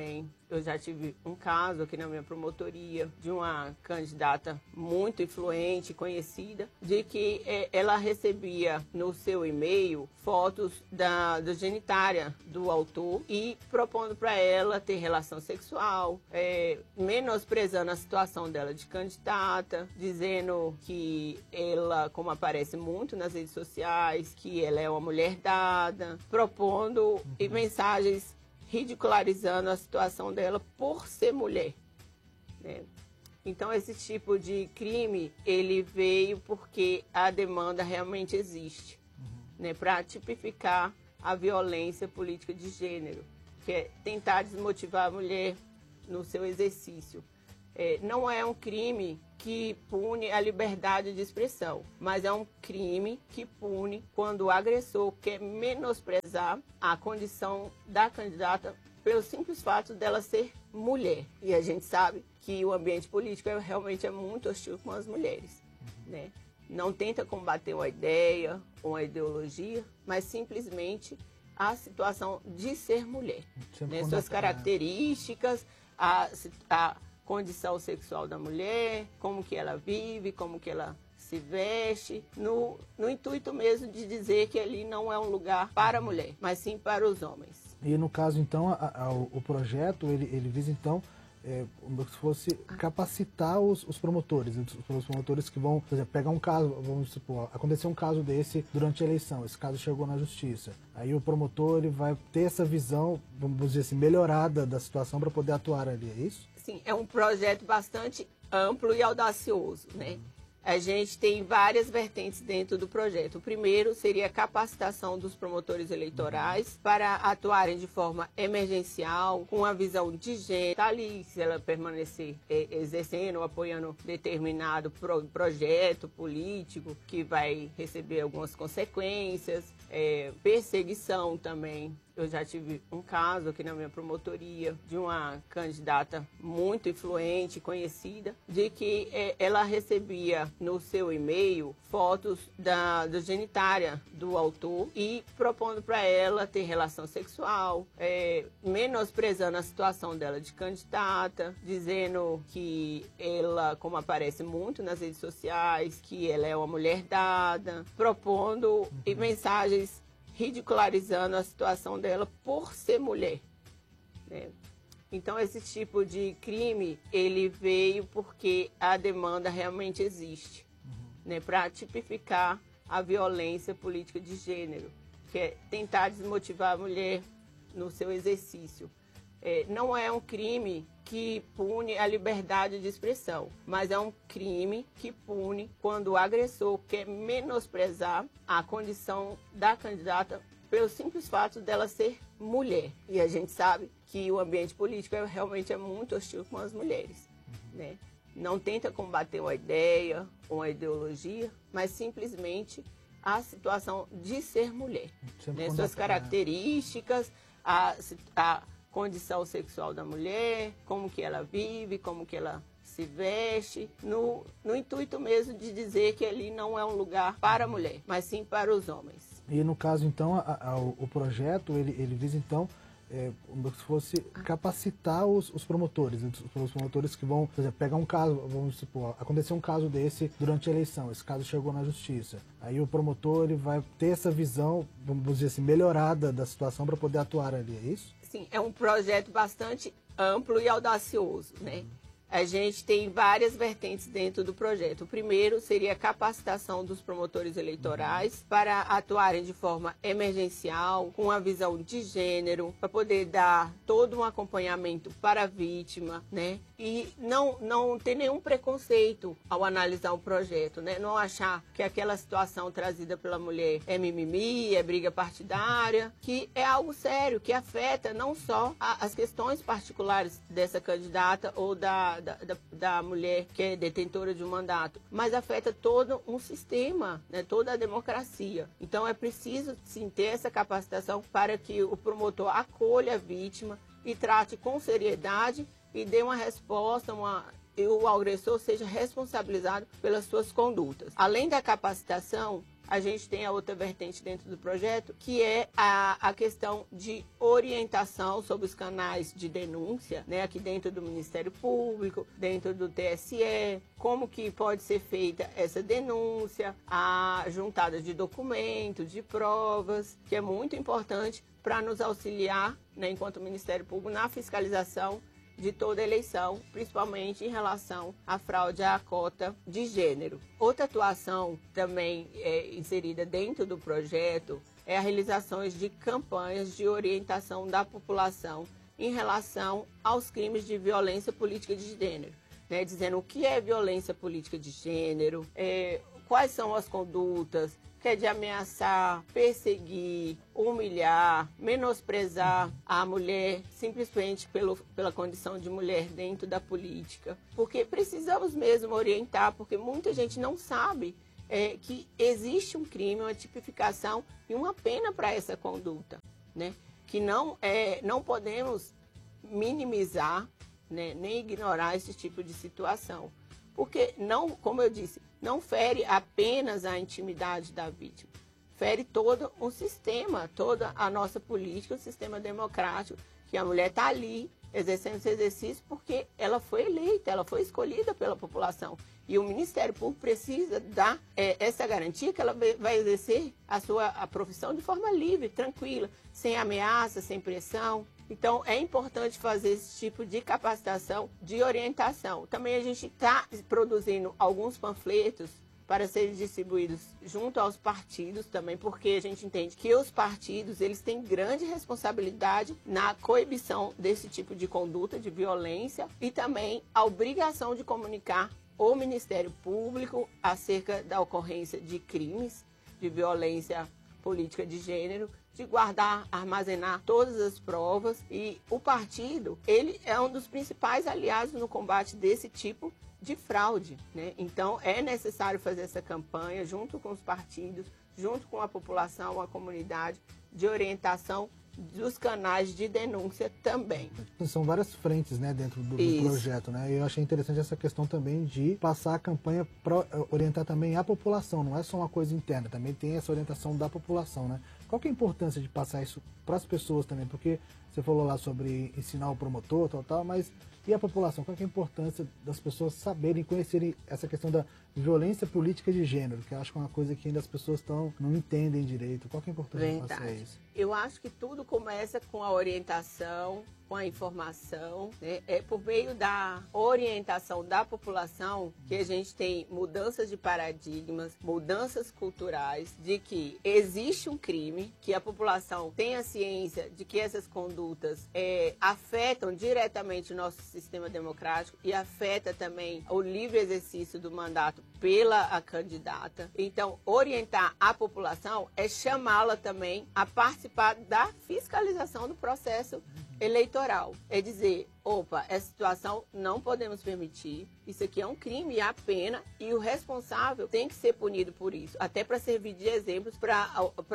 eu já tive um caso aqui na minha promotoria de uma candidata muito influente, conhecida, de que é, ela recebia no seu e-mail fotos da, da genitária do autor e propondo para ela ter relação sexual, é, menosprezando a situação dela de candidata, dizendo que ela, como aparece muito nas redes sociais, que ela é uma mulher dada, propondo uhum. mensagens ridicularizando a situação dela por ser mulher, né? Então, esse tipo de crime, ele veio porque a demanda realmente existe, uhum. né, para tipificar a violência política de gênero, que é tentar desmotivar a mulher no seu exercício. É, não é um crime que pune a liberdade de expressão, mas é um crime que pune quando o agressor quer menosprezar a condição da candidata pelo simples fato dela ser mulher. E a gente sabe que o ambiente político é, realmente é muito hostil com as mulheres, uhum. né? Não tenta combater uma ideia ou uma ideologia, mas simplesmente a situação de ser mulher, né? Suas características, a, a condição sexual da mulher, como que ela vive, como que ela se veste, no, no intuito mesmo de dizer que ali não é um lugar para a mulher, mas sim para os homens. E no caso, então, a, a, o projeto, ele, ele visa, então, é, como se fosse capacitar os, os promotores, os promotores que vão, por exemplo, pegar um caso, vamos supor, aconteceu um caso desse durante a eleição, esse caso chegou na justiça, aí o promotor ele vai ter essa visão, vamos dizer assim, melhorada da situação para poder atuar ali, é isso? Sim, é um projeto bastante amplo e audacioso, né? Uhum. A gente tem várias vertentes dentro do projeto. O primeiro seria a capacitação dos promotores eleitorais para atuarem de forma emergencial, com a visão de gênero, tá ali, se ela permanecer é, exercendo ou apoiando determinado pro, projeto político que vai receber algumas consequências, é, perseguição também. Eu já tive um caso aqui na minha promotoria de uma candidata muito influente, conhecida, de que é, ela recebia no seu e-mail fotos da, da genitária do autor e propondo para ela ter relação sexual, é, menosprezando a situação dela de candidata, dizendo que ela, como aparece muito nas redes sociais, que ela é uma mulher dada, propondo uhum. mensagens ridicularizando a situação dela por ser mulher, né? Então, esse tipo de crime, ele veio porque a demanda realmente existe, uhum. né, para tipificar a violência política de gênero, que é tentar desmotivar a mulher no seu exercício. É, não é um crime que pune a liberdade de expressão, mas é um crime que pune quando o agressor quer menosprezar a condição da candidata pelo simples fato dela ser mulher. E a gente sabe que o ambiente político é, realmente é muito hostil com as mulheres, uhum. né? Não tenta combater uma ideia ou uma ideologia, mas simplesmente a situação de ser mulher, né? Suas características, a, a condição sexual da mulher, como que ela vive, como que ela se veste, no, no intuito mesmo de dizer que ali não é um lugar para a mulher, mas sim para os homens. E no caso, então, a, a, o projeto, ele, ele visa, então, é, como se fosse capacitar os, os promotores, os promotores que vão, por exemplo, pegar um caso, vamos supor, aconteceu um caso desse durante a eleição, esse caso chegou na justiça, aí o promotor ele vai ter essa visão, vamos dizer assim, melhorada da situação para poder atuar ali, é isso? Sim, é um projeto bastante amplo e audacioso, né? Uhum. A gente tem várias vertentes dentro do projeto. O primeiro seria a capacitação dos promotores eleitorais para atuarem de forma emergencial, com a visão de gênero, para poder dar todo um acompanhamento para a vítima, né? E não, não ter nenhum preconceito ao analisar o projeto, né? Não achar que aquela situação trazida pela mulher é mimimi, é briga partidária, que é algo sério, que afeta não só a, as questões particulares dessa candidata ou da Da, da, da mulher que é detentora de um mandato, mas afeta todo um sistema, né, toda a democracia. Então é preciso sim ter essa capacitação para que o promotor acolha a vítima e trate com seriedade e dê uma resposta, uma, e o agressor seja responsabilizado pelas suas condutas. Além da capacitação, a gente tem a outra vertente dentro do projeto, que é a, a questão de orientação sobre os canais de denúncia, né, aqui dentro do Ministério Público, dentro do T S E, como que pode ser feita essa denúncia, a juntada de documentos, de provas, que é muito importante para nos auxiliar, né, enquanto Ministério Público, na fiscalização de toda eleição, principalmente em relação à fraude à cota de gênero. Outra atuação também é, inserida dentro do projeto é a realização de campanhas de orientação da população em relação aos crimes de violência política de gênero, né, dizendo o que é violência política de gênero, é, quais são as condutas, que é de ameaçar, perseguir, humilhar, menosprezar a mulher simplesmente pelo, pela condição de mulher dentro da política. Porque precisamos mesmo orientar, porque muita gente não sabe é, que existe um crime, uma tipificação e uma pena para essa conduta, né? Que não, é, não podemos minimizar, né, nem ignorar esse tipo de situação. Porque, não, como eu disse, não fere apenas a intimidade da vítima, fere todo um sistema, toda a nossa política, o sistema democrático, que a mulher está ali exercendo esse exercício porque ela foi eleita, ela foi escolhida pela população. E o Ministério Público precisa dar é, essa garantia que ela vai exercer a sua a profissão de forma livre, tranquila, sem ameaça, sem pressão. Então, é importante fazer esse tipo de capacitação, de orientação. Também a gente está produzindo alguns panfletos para serem distribuídos junto aos partidos também, porque a gente entende que os partidos, eles têm grande responsabilidade na coibição desse tipo de conduta, de violência, e também a obrigação de comunicar ao Ministério Público acerca da ocorrência de crimes de violência política de gênero, de guardar, armazenar todas as provas. E o partido, ele é um dos principais aliados no combate desse tipo de fraude, né? Então, é necessário fazer essa campanha junto com os partidos, junto com a população, a comunidade, de orientação dos canais de denúncia também. São várias frentes, né, dentro do, do projeto, né? Eu achei interessante essa questão também de passar a campanha para orientar também a população, não é só uma coisa interna, também tem essa orientação da população, né? Qual que é a importância de passar isso para as pessoas também? Porque você falou lá sobre ensinar o promotor, tal, tal, mas e a população? Qual que é a importância das pessoas saberem, conhecerem essa questão da violência política de gênero, que eu acho que é uma coisa que ainda as pessoas tão, não entendem direito. Qual que é a importância Verdade. de passar isso? Eu acho que tudo começa com a orientação, com a informação, né? É por meio da orientação da população que a gente tem mudanças de paradigmas, mudanças culturais, de que existe um crime, que a população tenha ciência de que essas condutas é, afetam diretamente o nosso sistema democrático e afeta também o livre exercício do mandato pela a candidata. Então, orientar a população é chamá-la também a participar da fiscalização do processo eleitoral. É dizer, opa, essa situação não podemos permitir, isso aqui é um crime e há pena, e o responsável tem que ser punido por isso, até para servir de exemplos para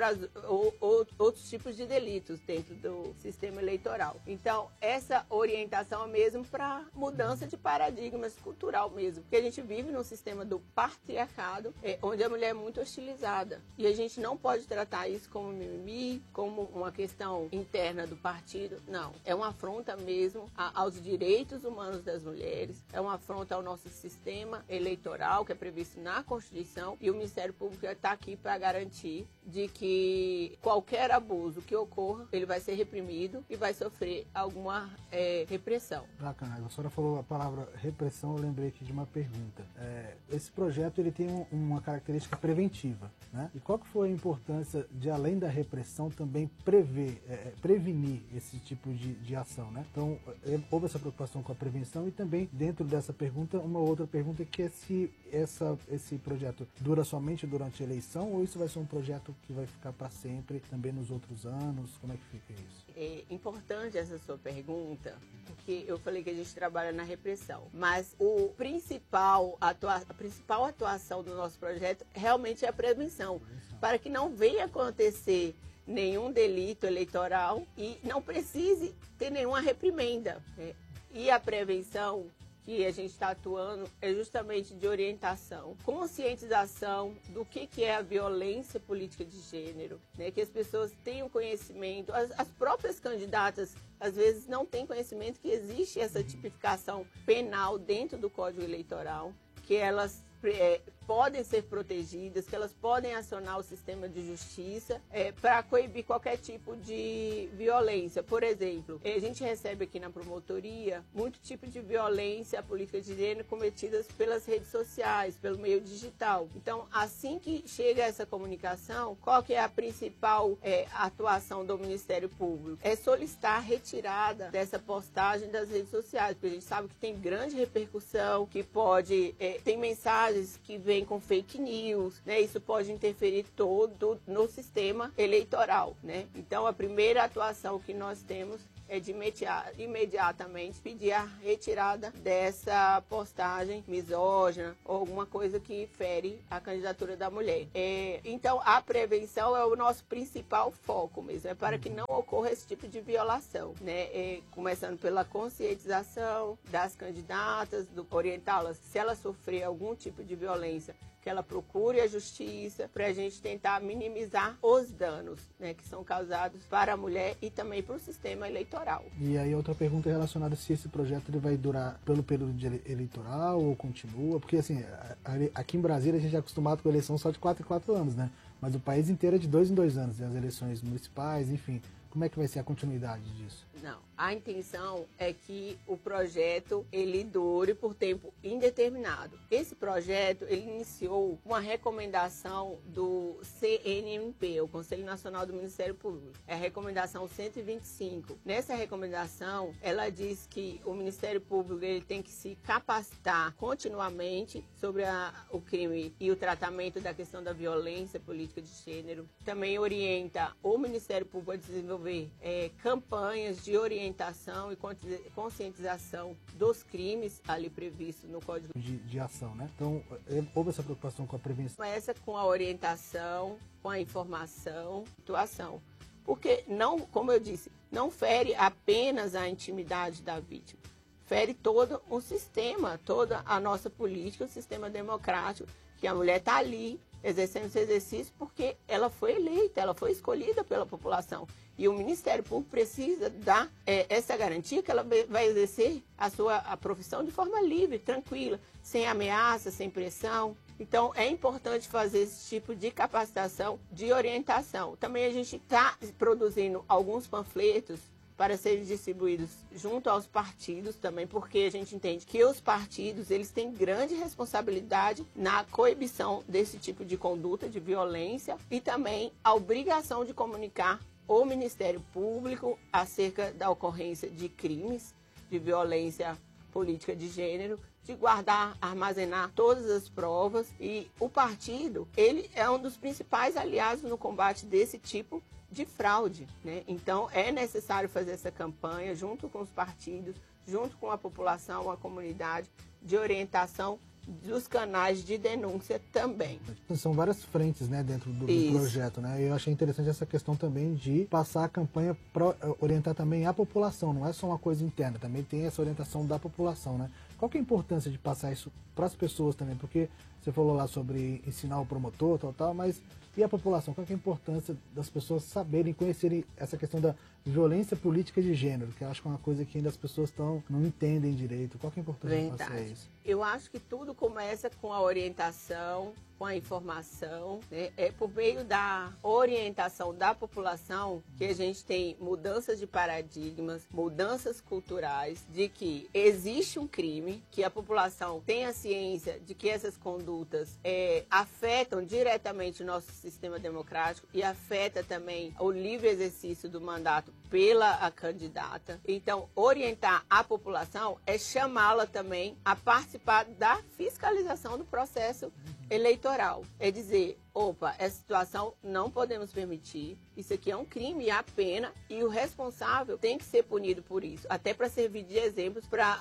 outros tipos de delitos dentro do sistema eleitoral. Então, essa orientação é mesmo para mudança de paradigmas cultural mesmo, porque a gente vive num sistema do patriarcado, é, onde a mulher é muito hostilizada, e a gente não pode tratar isso como mimimi, como uma questão interna do partido, não. É uma afronta mesmo a, aos direitos humanos das mulheres, é uma afronta ao nosso sistema eleitoral, que é previsto na Constituição, e o Ministério Público está aqui para garantir de que qualquer abuso que ocorra, ele vai ser reprimido e vai sofrer alguma é, repressão. Bacana, a senhora falou a palavra repressão, eu lembrei aqui de uma pergunta. É, esse projeto ele tem um, uma característica preventiva, né? E qual que foi a importância de, além da repressão, também prever, é, prevenir esse tipo de, de ação, né? Então, houve essa preocupação com a prevenção e também, dentro dessa pergunta, uma outra pergunta que é se essa, esse projeto dura somente durante a eleição ou isso vai ser um projeto que vai ficar para sempre, também nos outros anos? Como é que fica isso? É importante essa sua pergunta, porque eu falei que a gente trabalha na repressão, mas o principal atua- a principal atuação do nosso projeto realmente é a prevenção, prevenção. Para que não venha acontecer nenhum delito eleitoral e não precise ter nenhuma reprimenda. Né? E a prevenção que a gente está atuando é justamente de orientação, conscientização do que, que é a violência política de gênero, né? Que as pessoas tenham conhecimento, as, as próprias candidatas às vezes não têm conhecimento que existe essa tipificação penal dentro do Código Eleitoral, que elas é, podem ser protegidas, que elas podem acionar o sistema de justiça é, para coibir qualquer tipo de violência. Por exemplo, a gente recebe aqui na promotoria muito tipo de violência política de gênero cometidas pelas redes sociais, pelo meio digital. Então, assim que chega essa comunicação, qual que é a principal é, atuação do Ministério Público? É solicitar a retirada dessa postagem das redes sociais, porque a gente sabe que tem grande repercussão, que pode, é, tem mensagens que vêm com fake news, né? Isso pode interferir todo no sistema eleitoral, né? Então, a primeira atuação que nós temos é de imediatamente pedir a retirada dessa postagem misógina ou alguma coisa que fere a candidatura da mulher. É, então, a prevenção é o nosso principal foco mesmo, é para que não ocorra esse tipo de violação, né? É, começando pela conscientização das candidatas, do orientá-las, se ela sofrer algum tipo de violência, que ela procure a justiça para a gente tentar minimizar os danos, né, que são causados para a mulher e também para o sistema eleitoral. E aí outra pergunta relacionada se esse projeto ele vai durar pelo período de eleitoral ou continua, porque assim, aqui em Brasília a gente é acostumado com eleição só de quatro em quatro anos, né? Mas o país inteiro é de dois em dois anos, as eleições municipais, enfim. Como é que vai ser a continuidade disso? Não, a intenção é que o projeto ele dure por tempo indeterminado. Esse projeto ele iniciou uma recomendação do C N M P, o Conselho Nacional do Ministério Público. É a recomendação cento e vinte e cinco. Nessa recomendação, ela diz que o Ministério Público ele tem que se capacitar continuamente sobre a, o crime e o tratamento da questão da violência política de gênero. Também orienta o Ministério Público a desenvolver É, campanhas de orientação e conscientização dos crimes ali previstos no Código de, de Ação, né? Então, houve essa preocupação com a prevenção? Começa com a orientação, com a informação, atuação. Porque, não, como eu disse, não fere apenas a intimidade da vítima, fere todo o sistema, toda a nossa política, o sistema democrático, que a mulher está ali exercendo esse exercício porque ela foi eleita, ela foi escolhida pela população. E o Ministério Público precisa dar é, essa garantia que ela vai exercer a sua a profissão de forma livre, tranquila, sem ameaça, sem pressão. Então, é importante fazer esse tipo de capacitação, de orientação. Também a gente está produzindo alguns panfletos para serem distribuídos junto aos partidos também, porque a gente entende que os partidos eles têm grande responsabilidade na coibição desse tipo de conduta, de violência, e também a obrigação de comunicar o Ministério Público acerca da ocorrência de crimes de violência política de gênero, de guardar, armazenar todas as provas. E o partido, ele é um dos principais aliados no combate desse tipo de fraude, né? Então, é necessário fazer essa campanha junto com os partidos, junto com a população, a comunidade, de orientação dos canais de denúncia também. São várias frentes, né, dentro do, do projeto, né? Eu achei interessante essa questão também de passar a campanha para orientar também a população, não é só uma coisa interna, também tem essa orientação da população, né? Qual que é a importância de passar isso para as pessoas também? Porque você falou lá sobre ensinar o promotor, tal, tal, mas e a população? Qual que é a importância das pessoas saberem, conhecerem essa questão da violência política de gênero? Que eu acho que é uma coisa que ainda as pessoas tão, não entendem direito. Qual que é a importância de passar isso? Eu acho que tudo começa com a orientação, com a informação, né? É por meio da orientação da população que a gente tem mudanças de paradigmas, mudanças culturais, de que existe um crime, que a população tenha ciência de que essas condutas é, afetam diretamente o nosso sistema democrático e afeta também o livre exercício do mandato pela a candidata. Então, orientar a população é chamá-la também a participar da fiscalização do processo eleitoral. É dizer, opa, essa situação não podemos permitir, isso aqui é um crime, há pena, e o responsável tem que ser punido por isso, até para servir de exemplos para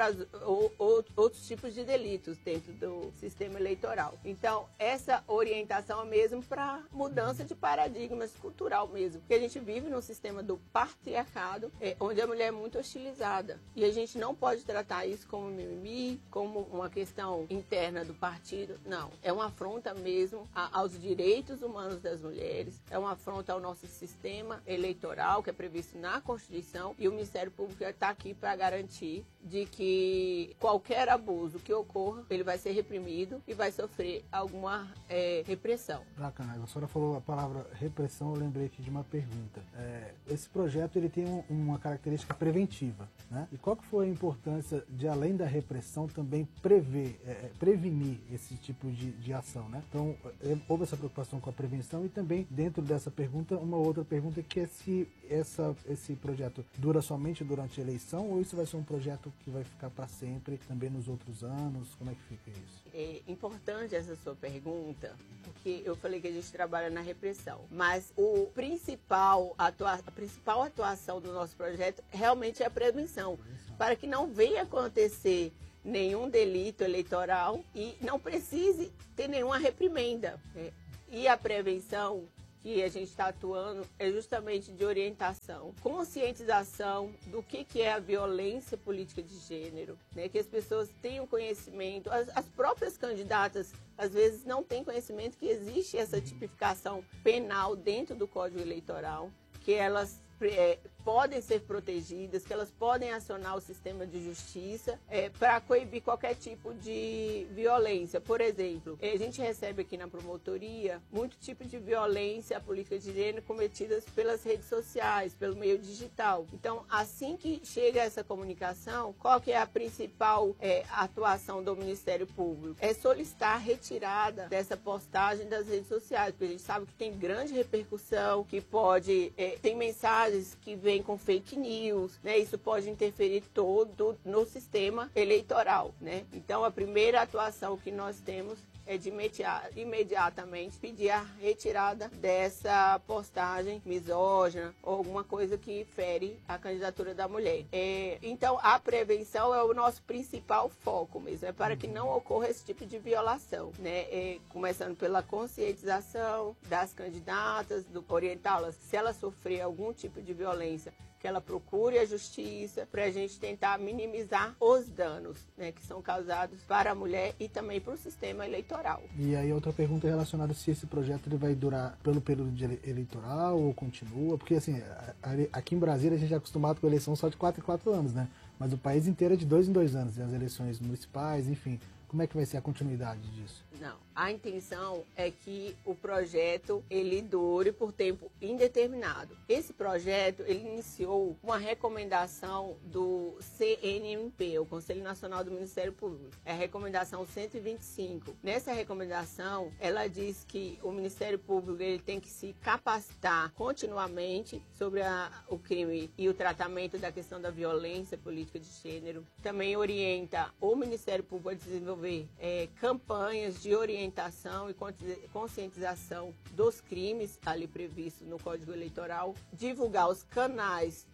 outros tipos de delitos dentro do sistema eleitoral. Então, essa orientação é mesmo para mudança de paradigmas cultural mesmo, porque a gente vive num sistema do patriarcado, é, onde a mulher é muito hostilizada, e a gente não pode tratar isso como mimimi, como uma questão interna do partido, não. É uma afronta mesmo a, aos direitos humanos das mulheres, é uma afronta ao nosso sistema eleitoral, que é previsto na Constituição, e o Ministério Público está aqui para garantir de que qualquer abuso que ocorra, ele vai ser reprimido e vai sofrer alguma é, repressão. Bacana, a senhora falou a palavra repressão, eu lembrei aqui de uma pergunta. É, esse projeto ele tem um, uma característica preventiva, né? E qual que foi a importância de, além da repressão, também prever, é, prevenir esse tipo de, de ação, né? Então, houve essa preocupação com a prevenção e também, dentro dessa pergunta, uma outra pergunta que é se essa, esse projeto dura somente durante a eleição ou isso vai ser um projeto que vai ficar para sempre, também nos outros anos? Como é que fica isso? É importante essa sua pergunta, porque eu falei que a gente trabalha na repressão, mas o principal atua, a principal atuação do nosso projeto realmente é a prevenção, para que não venha acontecer nenhum delito eleitoral e não precise ter nenhuma reprimenda. Né? E a prevenção que a gente está atuando é justamente de orientação, conscientização do que, que é a violência política de gênero, né? Que as pessoas tenham conhecimento, as, as próprias candidatas às vezes não têm conhecimento que existe essa tipificação penal dentro do Código Eleitoral, que elas É, podem ser protegidas, que elas podem acionar o sistema de justiça é, para coibir qualquer tipo de violência. Por exemplo, a gente recebe aqui na promotoria muito tipo de violência política de gênero cometidas pelas redes sociais, pelo meio digital. Então, assim que chega essa comunicação, qual que é a principal é, atuação do Ministério Público? É solicitar a retirada dessa postagem das redes sociais, porque a gente sabe que tem grande repercussão, que pode, é, tem mensagem que vem com fake news, né? Isso pode interferir todo no sistema eleitoral, né? Então, a primeira atuação que nós temos é de imediatamente pedir a retirada dessa postagem misógina ou alguma coisa que fere a candidatura da mulher. É, então, a prevenção é o nosso principal foco mesmo, é para que não ocorra esse tipo de violação, né? É, começando pela conscientização das candidatas, do orientá-las se ela sofrer algum tipo de violência, que ela procure a justiça para a gente tentar minimizar os danos, né, que são causados para a mulher e também para o sistema eleitoral. E aí outra pergunta é relacionada se esse projeto ele vai durar pelo período de eleitoral ou continua, porque assim, aqui em Brasília a gente é acostumado com eleição só de quatro em quatro anos, né? Mas o país inteiro é de dois em dois anos, e as eleições municipais, enfim. Como é que vai ser a continuidade disso? Não, a intenção é que o projeto ele dure por tempo indeterminado. Esse projeto ele iniciou uma recomendação do C N M P, o Conselho Nacional do Ministério Público. É a recomendação cento e vinte e cinco. Nessa recomendação, ela diz que o Ministério Público ele tem que se capacitar continuamente sobre a, o crime e o tratamento da questão da violência política de gênero. Também orienta o Ministério Público a desenvolver É, campanhas de orientação e conscientização dos crimes ali previstos no Código Eleitoral, divulgar os canais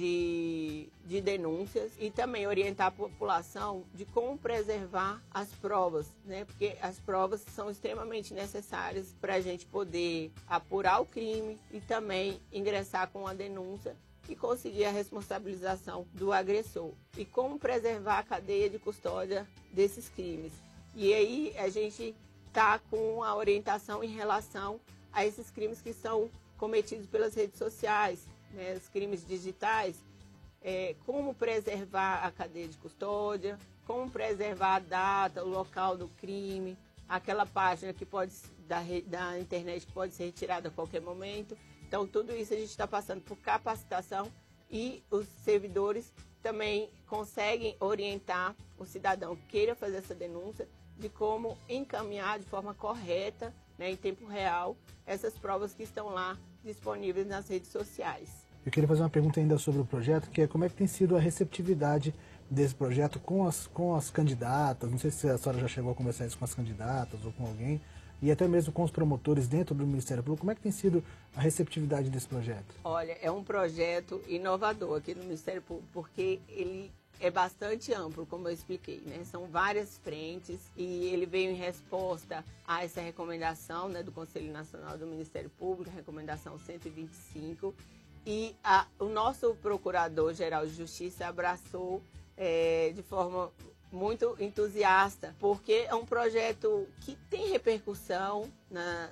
de, de denúncias e também orientar a população de como preservar as provas, né? Porque as provas são extremamente necessárias para a gente poder apurar o crime e também ingressar com a denúncia e conseguir a responsabilização do agressor. E como preservar a cadeia de custódia desses crimes. E aí a gente está com a orientação em relação a esses crimes que são cometidos pelas redes sociais, né, os crimes digitais, é, como preservar a cadeia de custódia, como preservar a data, o local do crime, aquela página que pode, da, da internet que pode ser retirada a qualquer momento. Então, tudo isso a gente está passando por capacitação e os servidores também conseguem orientar o cidadão que queira fazer essa denúncia de como encaminhar de forma correta, né, em tempo real, essas provas que estão lá disponíveis nas redes sociais. Eu queria fazer uma pergunta ainda sobre o projeto, que é como é que tem sido a receptividade desse projeto com as, com as candidatas. Não sei se a senhora já chegou a conversar isso com as candidatas ou com alguém, e até mesmo com os promotores dentro do Ministério Público. Como é que tem sido a receptividade desse projeto? Olha, é um projeto inovador aqui no Ministério Público, porque ele é bastante amplo, como eu expliquei, né? São várias frentes e ele veio em resposta a essa recomendação, né, do Conselho Nacional do Ministério Público, a recomendação cento e vinte e cinco, e a, o nosso Procurador-Geral de Justiça abraçou é, de forma muito entusiasta, porque é um projeto que tem repercussão na,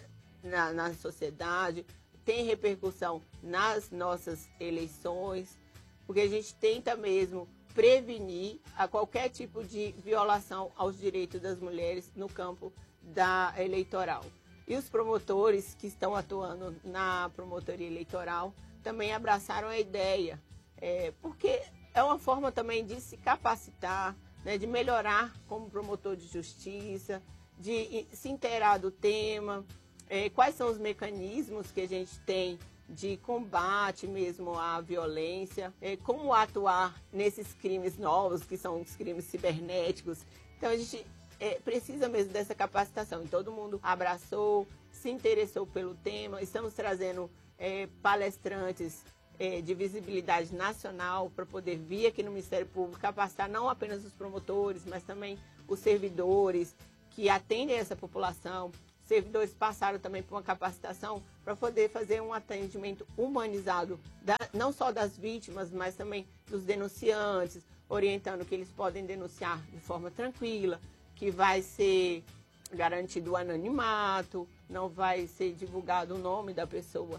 na, na sociedade, tem repercussão nas nossas eleições, porque a gente tenta mesmo prevenir a qualquer tipo de violação aos direitos das mulheres no campo da eleitoral. E os promotores que estão atuando na promotoria eleitoral também abraçaram a ideia, é, porque é uma forma também de se capacitar, né, de melhorar como promotor de justiça, de se inteirar do tema, é, quais são os mecanismos que a gente tem de combate mesmo à violência, é, como atuar nesses crimes novos, que são os crimes cibernéticos. Então a gente é, precisa mesmo dessa capacitação. E todo mundo abraçou, se interessou pelo tema. Estamos trazendo é, palestrantes é, de visibilidade nacional para poder vir aqui no Ministério Público capacitar não apenas os promotores, mas também os servidores que atendem essa população. Servidores passaram também por uma capacitação para poder fazer um atendimento humanizado, da, não só das vítimas, mas também dos denunciantes, orientando que eles podem denunciar de forma tranquila, que vai ser garantido o anonimato, não vai ser divulgado o nome da pessoa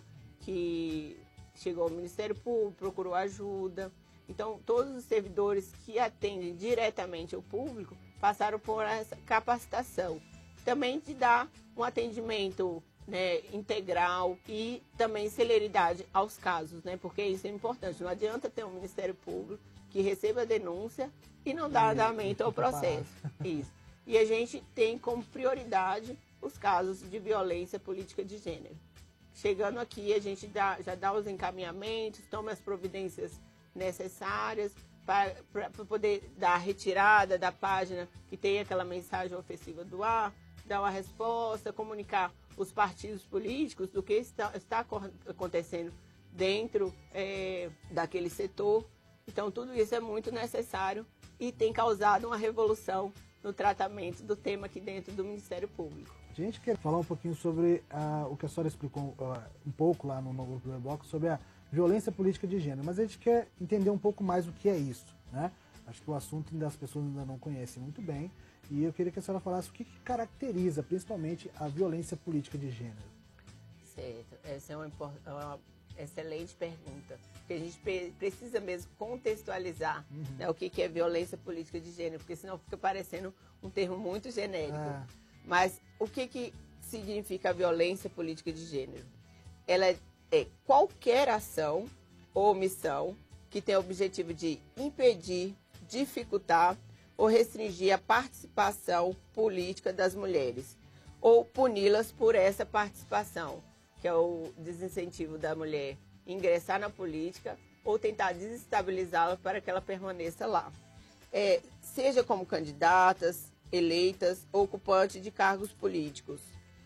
que chegou ao Ministério Público, procurou ajuda. Então, todos os servidores que atendem diretamente ao público passaram por essa capacitação. Também de dar um atendimento, né, integral e também celeridade aos casos, né, porque isso é importante. Não adianta ter um Ministério Público que receba a denúncia e não dá andamento ao processo. Isso. E a gente tem como prioridade os casos de violência política de gênero. Chegando aqui, a gente dá, já dá os encaminhamentos, toma as providências necessárias para poder dar a retirada da página que tem aquela mensagem ofensiva do ar, dar uma resposta, comunicar os partidos políticos do que está, está acontecendo dentro é, daquele setor. Então, tudo isso é muito necessário e tem causado uma revolução no tratamento do tema aqui dentro do Ministério Público. A gente quer falar um pouquinho sobre uh, o que a senhora explicou uh, um pouco lá no, no primeiro bloco, sobre a violência política de gênero, mas a gente quer entender um pouco mais o que é isso, né? Acho que o assunto ainda as pessoas ainda não conhecem muito bem. E eu queria que a senhora falasse o que, que caracteriza principalmente a violência política de gênero. Certo, essa é uma, uma excelente pergunta, porque a gente precisa mesmo contextualizar, uhum, né, o que, que é violência política de gênero, porque senão fica parecendo um termo muito genérico. É. Mas o que, que significa a violência política de gênero? Ela é, é qualquer ação ou omissão que tem o objetivo de impedir, dificultar ou restringir a participação política das mulheres, ou puni-las por essa participação, que é o desincentivo da mulher ingressar na política ou tentar desestabilizá-la para que ela permaneça lá. É, seja como candidatas, eleitas ou ocupantes de cargos políticos.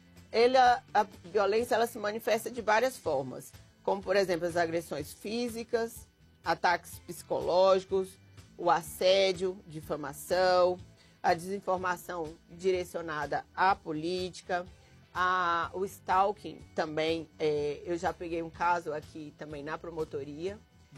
Ela, a violência ela se manifesta de várias formas, como, por exemplo, as agressões físicas, ataques psicológicos, o assédio, difamação, a desinformação direcionada à política, a, o stalking também. É, eu já peguei um caso aqui também na promotoria, uhum,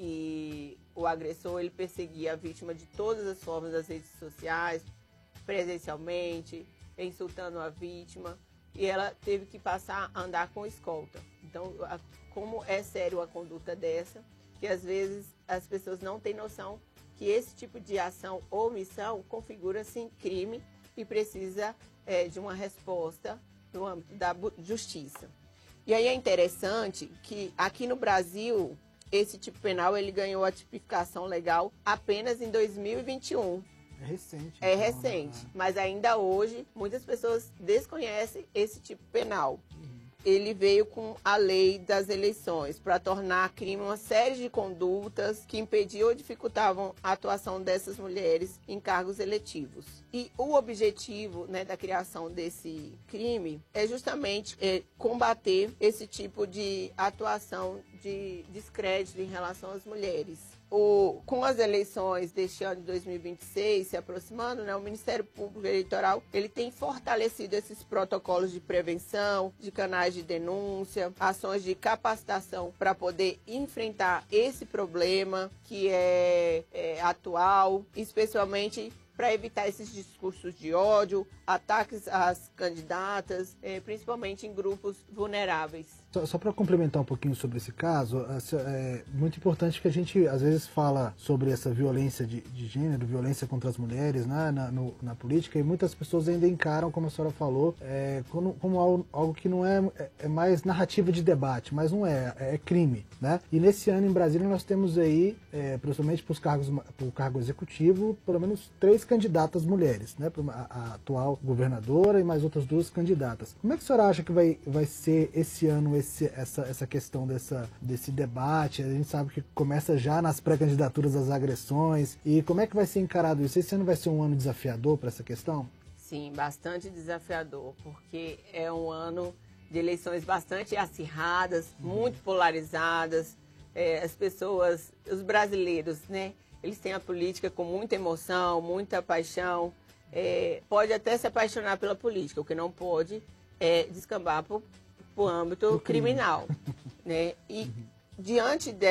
que o agressor ele perseguia a vítima de todas as formas das redes sociais, presencialmente, insultando a vítima, e ela teve que passar a andar com escolta. Então, a, como é sério a conduta dessa, que às vezes as pessoas não têm noção que esse tipo de ação ou omissão configura-se em crime e precisa é, de uma resposta no âmbito da justiça. E aí é interessante que aqui no Brasil, esse tipo penal ele ganhou a tipificação legal apenas em dois mil e vinte e um. É recente. É então, recente, né? Mas ainda hoje muitas pessoas desconhecem esse tipo penal. Uhum. ele veio com a lei das eleições para tornar crime uma série de condutas que impediam ou dificultavam a atuação dessas mulheres em cargos eletivos. E o objetivo, né, da criação desse crime é justamente é, combater esse tipo de atuação de descrédito em relação às mulheres. O, com as eleições deste ano de dois mil e vinte e seis se aproximando, né, o Ministério Público Eleitoral ele tem fortalecido esses protocolos de prevenção, de canais de denúncia, ações de capacitação para poder enfrentar esse problema que é, é atual, especialmente para evitar esses discursos de ódio, ataques às candidatas, eh, principalmente em grupos vulneráveis. Só, só para complementar um pouquinho sobre esse caso, é muito importante que a gente às vezes fala sobre essa violência de, de gênero, violência contra as mulheres, né, na, no, na política, e muitas pessoas ainda encaram, como a senhora falou, é, como, como algo, algo que não é, é mais narrativa de debate, mas não é, é crime, né? E nesse ano em Brasília nós temos aí, é, principalmente para os cargos, para o cargo executivo, pelo menos três candidatas mulheres, né? A, a atual governadora e mais outras duas candidatas. Como é que a senhora acha que vai, vai ser esse ano esse, essa, essa questão dessa, desse debate? A gente sabe que começa já nas pré-candidaturas das agressões. E como é que vai ser encarado isso? Esse ano vai ser um ano desafiador para essa questão? Sim, bastante desafiador, porque é um ano de eleições bastante acirradas, uhum. muito polarizadas. É, as pessoas, os brasileiros, né? Eles têm a política com muita emoção, muita paixão. É, pode até se apaixonar pela política, o que não pode é descambar para o âmbito criminal. Né? E uhum. diante de